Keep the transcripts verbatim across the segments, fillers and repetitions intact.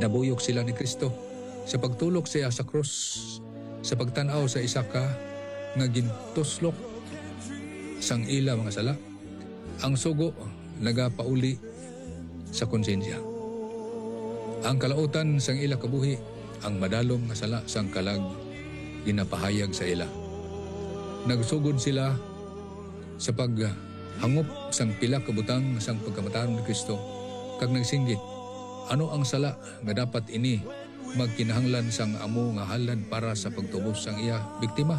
Ginabuyok sila ni Kristo sa pagtulok siya sa krus, sa pagtanaw sa isa ka nga gintuslok sang ila mga sala. Ang sugo nagapauli sa konsensya. Ang kalautan sang ila kabuhi, ang madalom nga sala sang kalag ginapahayag sa ila. Nagsugod sila sa paghangop sang pila kabutang sang pagkamataron ni Kristo, kag nagsinggit, ano ang sala nga dapat ini magkinahanglan sang amo nga halad para sa pagtubos sang iya biktima?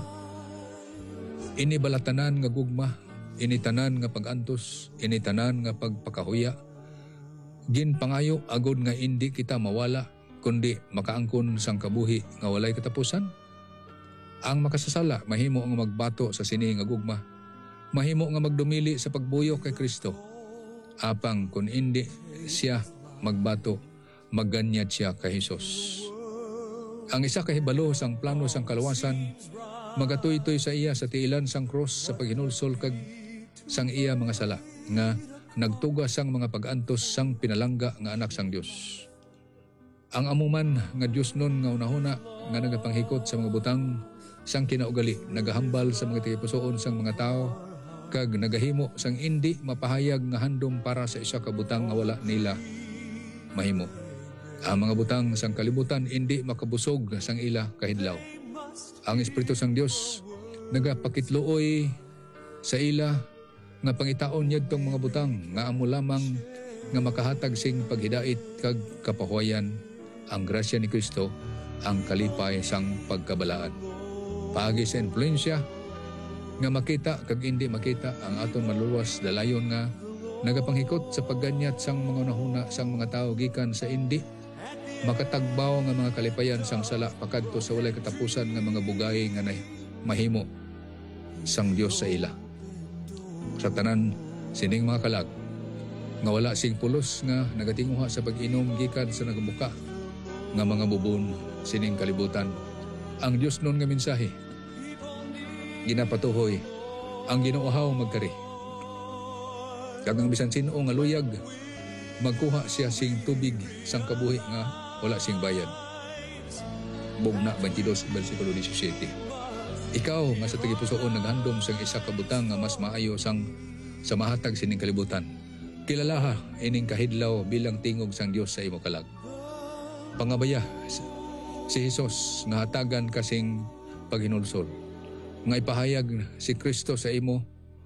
Ini balatanan nga gugma, ini tanan nga pagantos, ini tanan nga pagpakahuya, ginpangayo agod nga indi kita mawala kundi makaangkon sang kabuhi nga walay katapusan. Ang makasasala mahimo nga magbato sa sini nga gugma, mahimo nga magdumili sa pagbuyok kay Kristo. Apang kun indi siya magbato, magganyat siya kay Hesus. Ang isa kahibalo sang plano sang kaluwasan, magatoy-toy sa iya sa tiilan sang cross sa paghinulsol kag sang iya mga sala nga nagtuga sang mga pagantos sang pinalangga nga anak sang Dios. Ang amuman nga Dios nun nga unahuna nga nagapanghikot sa mga butang sang kinaugali, nagahambal sa mga tigipusoon sang mga tao, kag nagahimo sang indi mapahayag nga handom para sa isa ka butang nga wala nila mahimo. Ang mga butang sang kalibutan indi makabusog sang ila kahidlaw. Ang Espiritu sang Dios nagapakitluoy sa ila nga pangitaon yadtong mga butang nga amo lamang nga makahatag sing paghidait kag kapahuayan. Ang grasya ni Kristo ang kalipay sang pagkabalaan. Paagi sa influensya nga makita kag hindi makita ang aton maluluwas dalayon nga nagapanghikot sa pagganyat sang mga nahuna sang mga tao gikan sa indi makatagbaw nga mga kalipayan sang sala pakadto sa walay katapusan nga mga bugay nga nay mahimo sang Dios sa ila. Sa tanan sining mga kalag nga wala sing pulos nga nagatinguha sa pag-inom gikan sa nagabuka nga mga bubon sining kalibutan, ang Dios nun nga mensahe ginapatuhoy ang Ginoohaw magkari. Kag ang bisan sino nga luyag magkuha siya sing tubig sang kabuhi nga wala sing bayad. Bugna twenty-two bersikulo seventeen. Ikaw nga sa tagipusoon naghandom sang isa ka butang nga mas maayo sang sa mahatag sining kalibutan, kilalaha ining kahidlaw bilang tingog sang Dios sa imo kalag. Pangabaya si Hesus nga hatagan kasing paghinulsol, nga ipahayag si Kristo sa imo,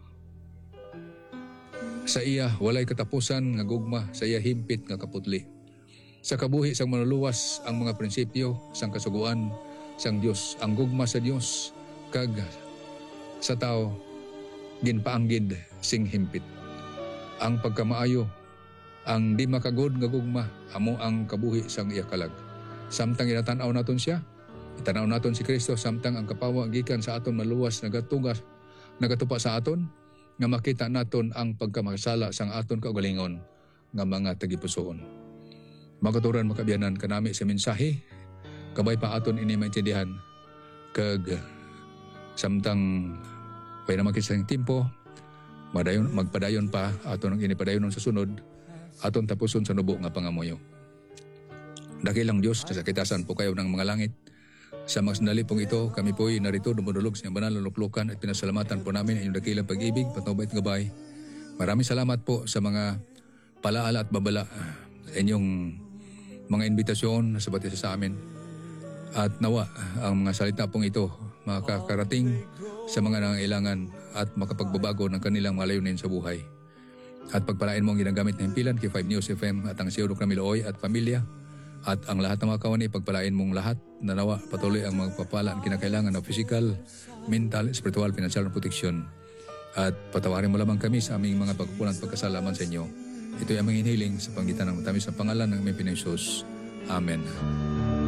sa iya walay katapusan nga gugma, sa iya himpit nga kaputli. Sa kabuhi sang manuluwas ang mga prinsipyo sang kasuguan sang Dios, ang gugma sa Dios kag sa tao ginpaanggid sing himpit. Ang pagkamaayo, ang di makagod nga gugma amo ang kabuhi sang iya kalag. Samtang inatanaw naton siya, itanaw naton si Kristo, samtang ang kapawa gikan sa aton maluwas nagatugas nagatupa sa aton, nga makita naton ang pagkamakasala sang aton kaugalingon nga mga tagipusoon. Makaturan makabiyanan kanami sa mensahe, kabay pa aton ini maintindihan, kag samtang pay na makisang timpo, madayon, magpadayon pa aton ang inipadayon sa sunod, aton tapuson sa nubo nga pangamuyo. Dakilang Diyos, sa sakitasan po kayo ng mga langit. Sa mga sandali pong ito, kami po'y narito dumudulog sa inyong banal na luklukan at pinasalamatan po namin inyong dakilang pag-ibig, patnubay at gabay. Maraming salamat po sa mga palaala at babala sa inyong mga imbitasyon sa batisa sa amin. At nawa ang mga salita pong ito makakarating sa mga nangailangan at makapagbabago ng kanilang malayunin sa buhay. At pagpalain mo ang ginagamit na himpilan kay five News F M at ang Siyodok na Milooy at pamilya. At ang lahat ng mga kawani, pagpalain mong lahat na nawa patuloy ang magpapala ang kinakailangan ng physical, mental, spiritual, financial na proteksyon. At patawarin mo lamang kami sa aming mga pagkukulang at pagkasalaman sa inyo. Ito'y aming hinihiling sa panggitan ng matamis na pangalan ng aming Pinoy Jesus. Amen.